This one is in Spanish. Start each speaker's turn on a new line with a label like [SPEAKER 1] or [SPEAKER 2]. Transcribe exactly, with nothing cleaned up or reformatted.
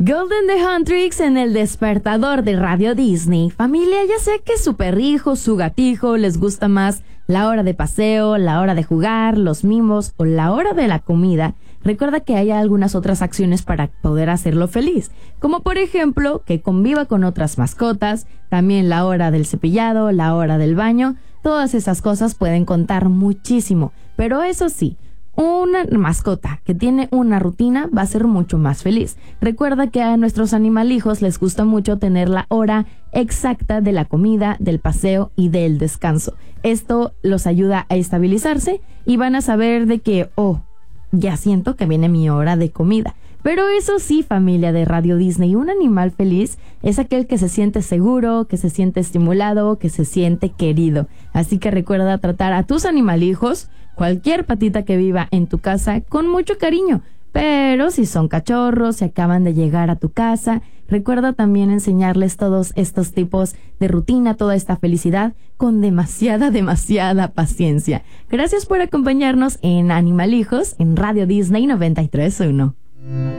[SPEAKER 1] Golden the Huntrix en el despertador de Radio Disney. Familia, ya sea que su perrijo, su gatijo les gusta más la hora de paseo, la hora de jugar, los mimos o la hora de la comida, recuerda que hay algunas otras acciones para poder hacerlo feliz, como por ejemplo que conviva con otras mascotas, también la hora del cepillado, la hora del baño. Todas esas cosas pueden contar muchísimo, pero eso sí, una mascota que tiene una rutina va a ser mucho más feliz. Recuerda que a nuestros animalijos les gusta mucho tener la hora exacta de la comida, del paseo y del descanso. Esto los ayuda a estabilizarse y van a saber de que, oh, ya siento que viene mi hora de comida. Pero eso sí, familia de Radio Disney, un animal feliz es aquel que se siente seguro, que se siente estimulado, que se siente querido. Así que recuerda tratar a tus animalijos, cualquier patita que viva en tu casa, con mucho cariño. Pero si son cachorros, si acaban de llegar a tu casa, recuerda también enseñarles todos estos tipos de rutina, toda esta felicidad, con demasiada, demasiada paciencia. Gracias por acompañarnos en Animalijos, en Radio Disney noventa y tres punto uno.